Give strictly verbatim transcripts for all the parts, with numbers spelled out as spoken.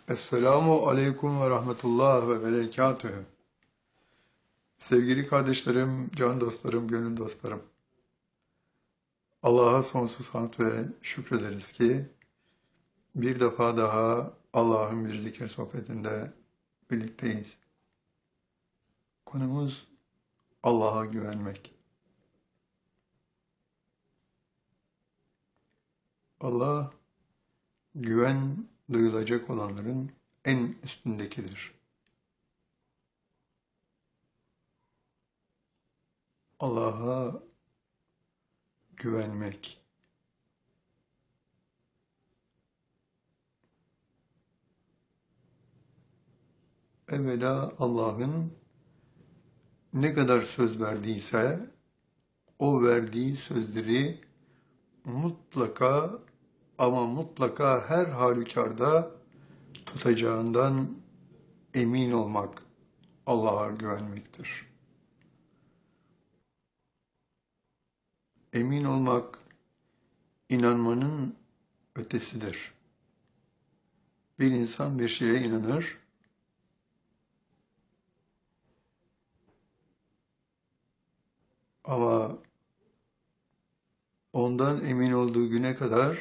Esselamu aleyküm ve rahmetullah ve berekatühü. Sevgili kardeşlerim, can dostlarım, gönül dostlarım. Allah'a sonsuz hamd ve şükrederiz ki bir defa daha Allah'ın bir zikir sohbetinde birlikteyiz. Konumuz Allah'a güvenmek. Allah güven duyulacak olanların en üstündekidir. Allah'a güvenmek. Evvela Allah'ın ne kadar söz verdiyse o verdiği sözleri mutlaka ama mutlaka her halükarda tutacağından emin olmak Allah'a güvenmektir. Emin olmak inanmanın ötesidir. Bir insan bir şeye inanır, ama ondan emin olduğu güne kadar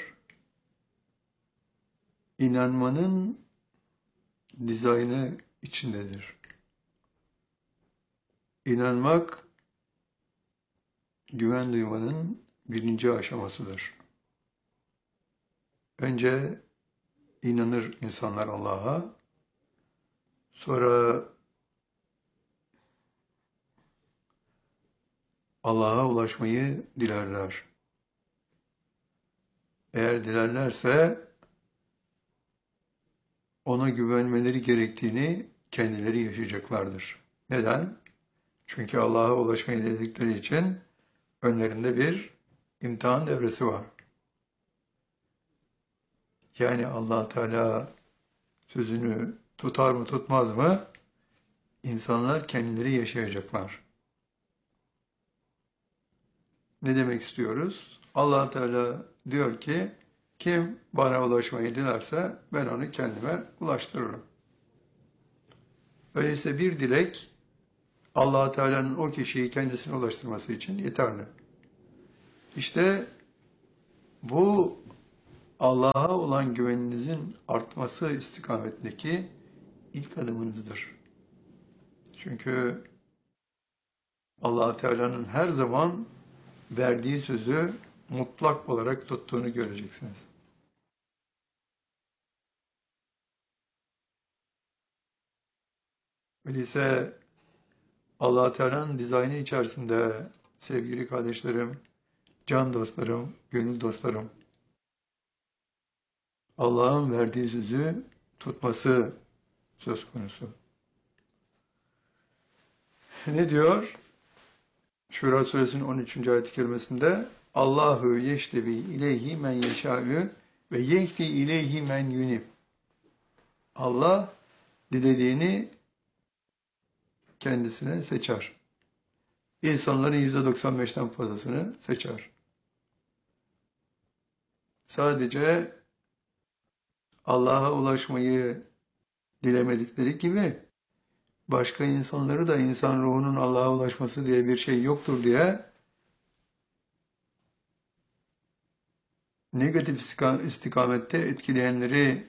inanmanın dizaynı içindedir. İnanmak, güven duymanın birinci aşamasıdır. Önce inanır insanlar Allah'a, sonra Allah'a ulaşmayı dilerler. Eğer dilerlerse ona güvenmeleri gerektiğini kendileri yaşayacaklardır. Neden? Çünkü Allah'a ulaşmayı diledikleri için önlerinde bir imtihan devresi var. Yani Allah Teala sözünü tutar mı tutmaz mı? İnsanlar kendileri yaşayacaklar. Ne demek istiyoruz? Allah Teala diyor ki, kim bana ulaşmayı dilerse ben onu kendime ulaştırırım. Öyleyse bir dilek Allah Teala'nın o kişiyi kendisine ulaştırması için yeterli. İşte bu Allah'a olan güveninizin artması istikametindeki ilk adımınızdır. Çünkü Allah Teala'nın her zaman verdiği sözü mutlak olarak tuttuğunu göreceksiniz. Öyleyse Allah Teala'nın dizaynı içerisinde sevgili kardeşlerim, can dostlarım, gönül dostlarım, Allah'ın verdiği sözü tutması söz konusu. Ne diyor? Şura suresinin on üçüncü ayet-i kerimesinde Allahu yeştebi ileyhi men yeşâ'ü ve yehdi ileyhi men yunib. Allah dilediğini kendisine seçer. İnsanların yüzde doksan beşten fazlasını seçer. Sadece Allah'a ulaşmayı dilemedikleri gibi başka insanları da insan ruhunun Allah'a ulaşması diye bir şey yoktur diye negatif istikamette etkileyenleri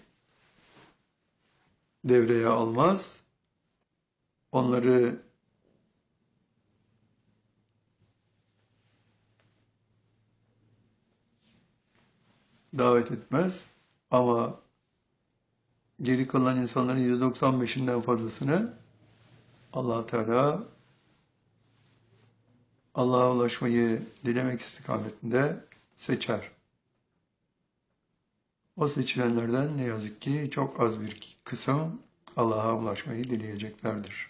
devreye almaz. Onları davet etmez. Ama geri kalan insanların yüzde doksan beşinden fazlasını Allah Teala Allah'a ulaşmayı dilemek istikametinde seçer. O seçilenlerden ne yazık ki çok az bir kısım Allah'a ulaşmayı dileyeceklerdir.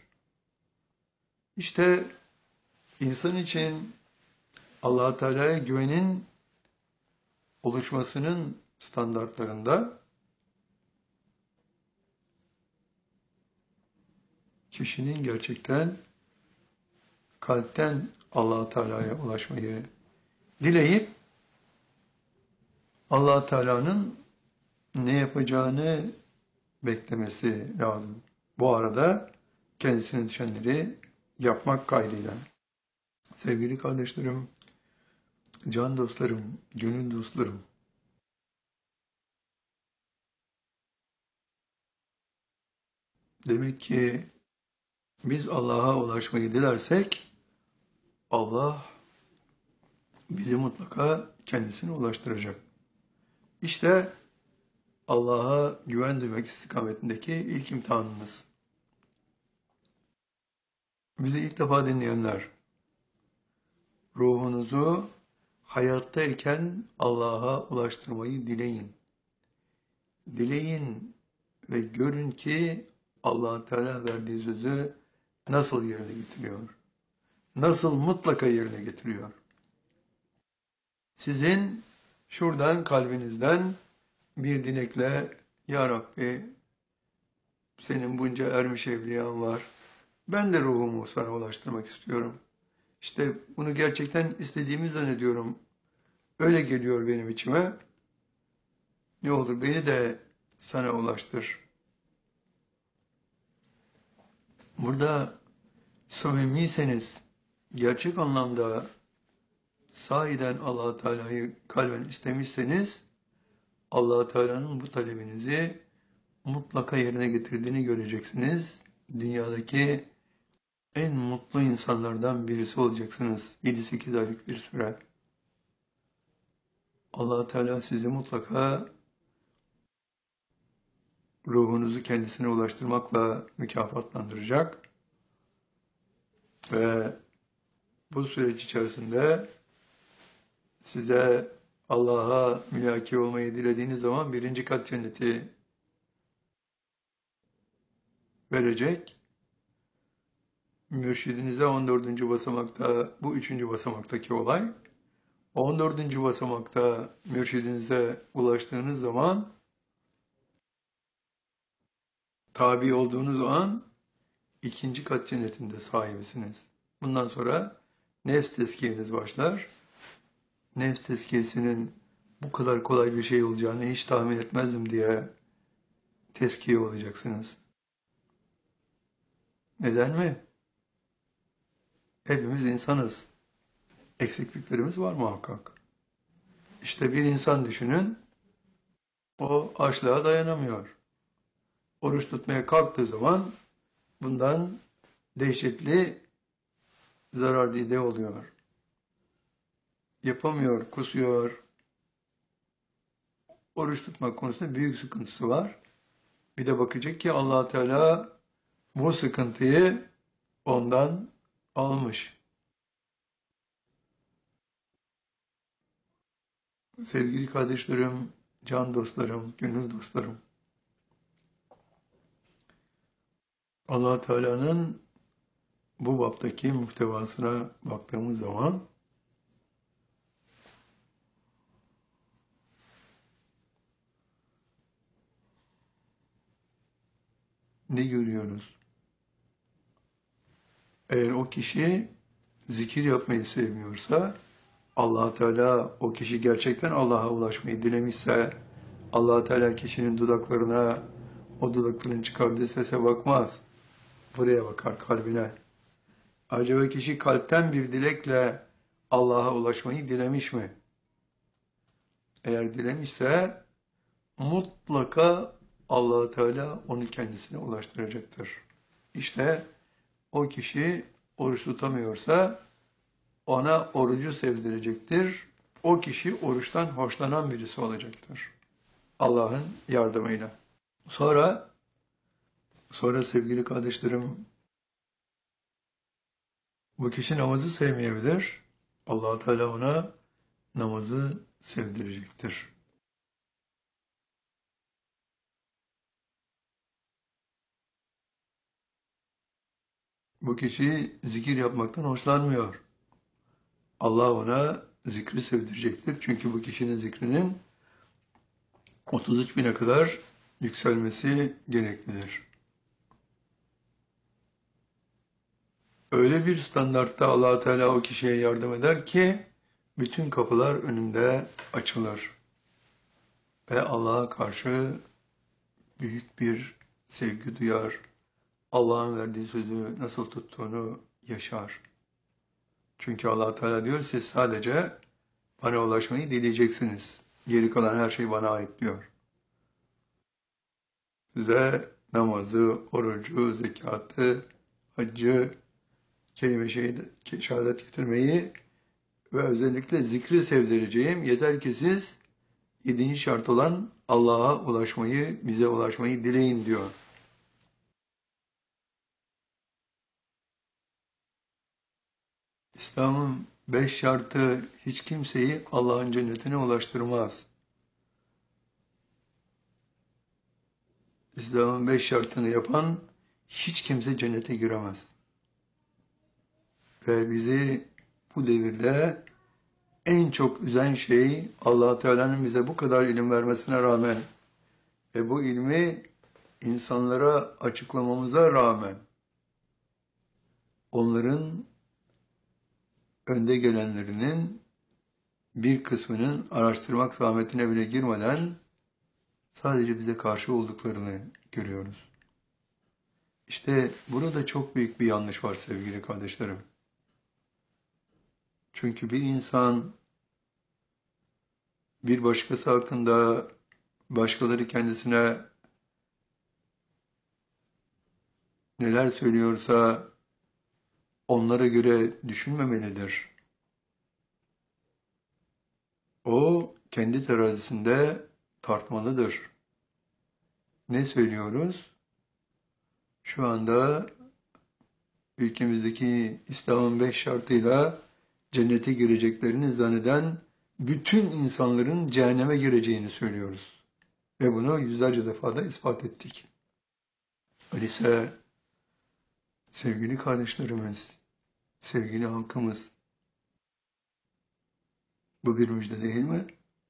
İşte insan için Allah Teala'ya güvenin oluşmasının standartlarında kişinin gerçekten kalpten Allah Teala'ya ulaşmayı dileyip Allah Teala'nın ne yapacağını beklemesi lazım. Bu arada kendisine düşenleri yapmak kaydıyla. Sevgili kardeşlerim, can dostlarım, gönül dostlarım, demek ki biz Allah'a ulaşmayı dilersek Allah bizi mutlaka kendisine ulaştıracak. İşte Allah'a güven duymak istikametindeki ilk imtihanımız. Bizi ilk defa dinleyenler, ruhunuzu hayattayken Allah'a ulaştırmayı dileyin. Dileyin ve görün ki Allah Teala verdiği sözü nasıl yerine getiriyor? Nasıl mutlaka yerine getiriyor? Sizin şuradan kalbinizden bir dilekle, Ya Rabbi, senin bunca ermiş evliyan var. Ben de ruhumu sana ulaştırmak istiyorum. İşte bunu gerçekten istediğimi zannediyorum. Öyle geliyor benim içime. Ne olur beni de sana ulaştır. Burada samimiyseniz, gerçek anlamda sahiden Allah Teala'yı kalben istemişseniz, Allah Teala'nın bu talebinizi mutlaka yerine getirdiğini göreceksiniz. Dünyadaki en mutlu insanlardan birisi olacaksınız. yedi sekiz aylık bir süre. Allah Teala sizi mutlaka ruhunuzu kendisine ulaştırmakla mükafatlandıracak. Ve bu süreç içerisinde size Allah'a mülaki olmayı dilediğiniz zaman birinci kat cenneti verecek. Mürşidinize on dördüncü basamakta, bu üçüncü basamaktaki olay. on dördüncü basamakta mürşidinize ulaştığınız zaman, tabi olduğunuz an ikinci kat cennetinde sahibisiniz. Bundan sonra nefs tezkiyeniz başlar. Nefs tezkiyesinin bu kadar kolay bir şey olacağını hiç tahmin etmezdim diye tezkiye olacaksınız. Neden mi? Hepimiz insanız. Eksikliklerimiz var muhakkak. İşte bir insan düşünün, o açlığa dayanamıyor. Oruç tutmaya kalktığı zaman bundan dehşetli zarar dide oluyor. Yapamıyor, kusuyor. Oruç tutmak konusunda büyük sıkıntısı var. Bir de bakacak ki Allah Teala bu sıkıntıyı ondan almış. Sevgili kardeşlerim, can dostlarım, gönül dostlarım, Allah Teala'nın bu baptaki muhtevasına baktığımız zaman ne görüyoruz? Eğer o kişi zikir yapmayı sevmiyorsa, Allah Teala o kişi gerçekten Allah'a ulaşmayı dilemişse, Allah Teala kişinin dudaklarına, o dudakların çıkardığı sese bakmaz. Buraya bakar, kalbine. Acaba kişi kalpten bir dilekle Allah'a ulaşmayı dilemiş mi? Eğer dilemişse mutlaka Allah Teala onu kendisine ulaştıracaktır. İşte o kişi oruç tutamıyorsa ona orucu sevdirecektir. O kişi oruçtan hoşlanan birisi olacaktır. Allah'ın yardımıyla. Sonra, sonra sevgili kardeşlerim, bu kişi namazı sevmeyebilir. Allah Teala ona namazı sevdirecektir. Bu kişi zikir yapmaktan hoşlanmıyor. Allah ona zikri sevdirecektir. Çünkü bu kişinin zikrinin otuz üç bine kadar yükselmesi gereklidir. Öyle bir standartta Allah Teala o kişiye yardım eder ki bütün kapılar önünde açılır. Ve Allah'a karşı büyük bir sevgi duyar. Allah'ın verdiği sözü nasıl tuttuğunu yaşar. Çünkü Allah Teala diyor siz sadece bana ulaşmayı dileyeceksiniz. Geri kalan her şey bana ait diyor. Size namazı, orucu, zekatı, haccı, kelime şehadet getirmeyi ve özellikle zikri sevdireceğim. Yeter ki siz yedinci şart olan Allah'a ulaşmayı, bize ulaşmayı dileyin diyor. İslam'ın beş şartı hiç kimseyi Allah'ın cennetine ulaştırmaz. İslam'ın beş şartını yapan hiç kimse cennete giremez. Ve bizi bu devirde en çok üzen şey Allah Teala'nın bize bu kadar ilim vermesine rağmen ve bu ilmi insanlara açıklamamıza rağmen onların önde gelenlerinin bir kısmının araştırmak zahmetine bile girmeden sadece bize karşı olduklarını görüyoruz. İşte burada çok büyük bir yanlış var sevgili kardeşlerim. Çünkü bir insan bir başkası hakkında başkaları kendisine neler söylüyorsa onlara göre düşünmemelidir. O kendi terazisinde tartmalıdır. Ne söylüyoruz? Şu anda ülkemizdeki İslam'ın beş şartıyla cennete gireceklerini zanneden bütün insanların cehenneme gireceğini söylüyoruz. Ve bunu yüzlerce defa da ispat ettik. Öyleyse sevgili kardeşlerimiz, sevgili halkımız, bu bir müjde değil mi?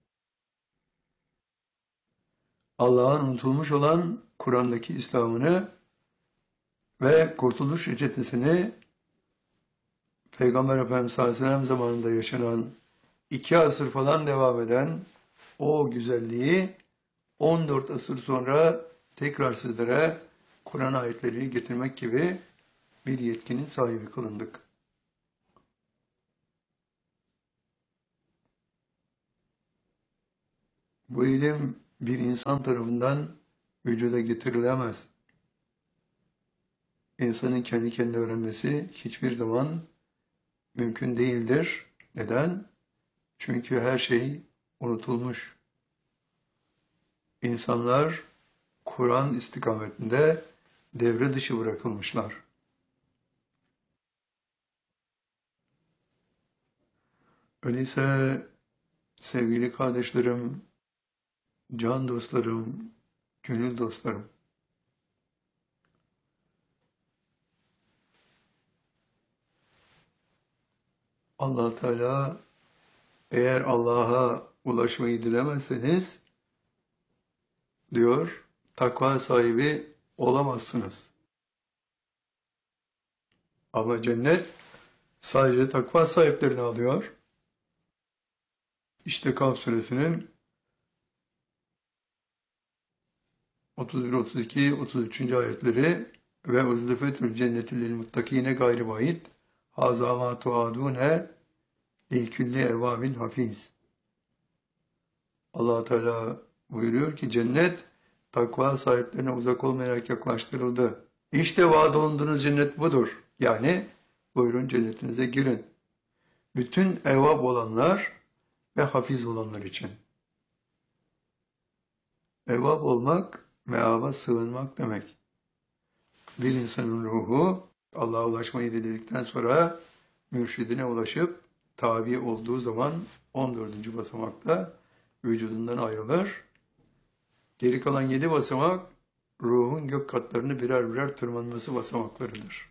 Allah'ın unutulmuş olan Kur'an'daki İslam'ını ve kurtuluş reçetesini Peygamber Efendimiz sallallahu aleyhi ve sellem zamanında yaşanan iki asır falan devam eden o güzelliği on dört asır sonra tekrar sizlere Kur'an ayetlerini getirmek gibi bir yetkinin sahibi kılındık. Bu ilim bir insan tarafından vücuda getirilemez. İnsanın kendi kendine öğrenmesi hiçbir zaman mümkün değildir. Neden? Çünkü her şey unutulmuş. İnsanlar Kur'an istikametinde devre dışı bırakılmışlar. Öyleyse sevgili kardeşlerim, can dostlarım, gönül dostlarım, Allah Teala eğer Allah'a ulaşmayı dilemezseniz diyor takva sahibi olamazsınız. Ama cennet sadece takva sahiplerini alıyor. İşte Kaf suresinin otuz bir, otuz iki, otuz üçüncü ayetleri ve uzlifetül cenneti lil muttakine gayri vahid haza ma tuadune li külli evvabin hafiz. Allah Teala buyuruyor ki cennet takva sahiplerine uzak olmayarak yaklaştırıldı. İşte vaad olunduğunuz cennet budur. Yani buyurun cennetinize girin. Bütün evvab olanlar ve hafiz olanlar için. Evvab olmak, meaba sığınmak demek. Bir insanın ruhu Allah'a ulaşmayı diledikten sonra mürşidine ulaşıp tabi olduğu zaman on dördüncü basamakta vücudundan ayrılır. Geri kalan yedi basamak ruhun gök katlarını birer birer tırmanması basamaklarıdır.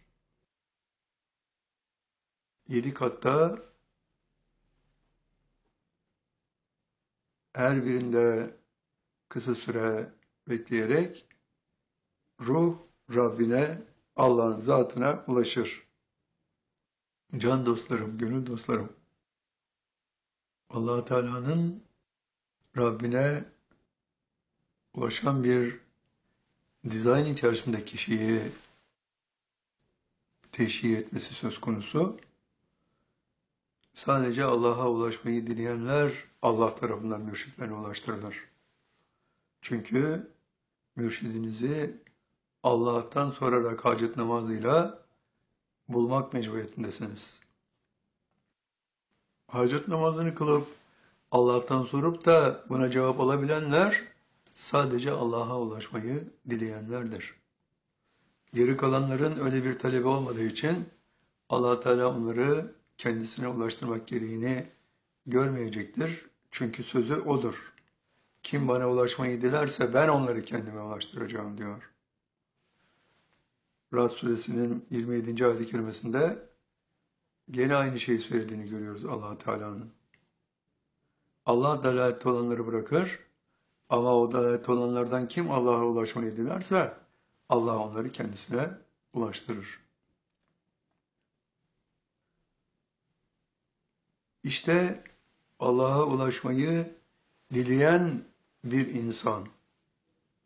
Yedi katta her birinde kısa süre bekleyerek ruh Rabbine, Allah'ın zatına ulaşır. Can dostlarım, gönül dostlarım, Allah Teala'nın Rabbine ulaşan bir dizayn içerisinde kişiyi teşhir etmesi söz konusu. Sadece Allah'a ulaşmayı dileyenler Allah tarafından mürşitlerine ulaştırılır. Çünkü mürşidinizi Allah'tan sorarak hacet namazıyla bulmak mecburiyetindesiniz. Hacet namazını kılıp Allah'tan sorup da buna cevap alabilenler sadece Allah'a ulaşmayı dileyenlerdir. Geri kalanların öyle bir talebi olmadığı için Allah Teala onları kendisine ulaştırmak gereğini görmeyecektir. Çünkü sözü odur. Kim bana ulaşmayı dilerse ben onları kendime ulaştıracağım diyor. Ra'd suresinin yirmi yedinci ayet-i kerimesinde gene aynı şeyi söylediğini görüyoruz Allah Teala'nın. Allah dalalette olanları bırakır ama o dalalette olanlardan kim Allah'a ulaşmayı dilerse Allah onları kendisine ulaştırır. İşte Allah'a ulaşmayı dileyen bir insan